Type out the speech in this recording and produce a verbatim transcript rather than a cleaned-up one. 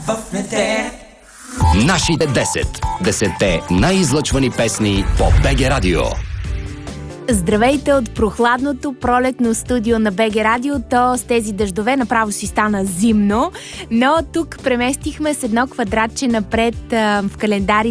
В нете. Нашите десет. Десетте най-излъчвани песни по БГ Радио. Здравейте от прохладното пролетно студио на БГ Радио. То с тези дъждове направо си стана зимно, но тук преместихме с едно квадратче напред а, в календарите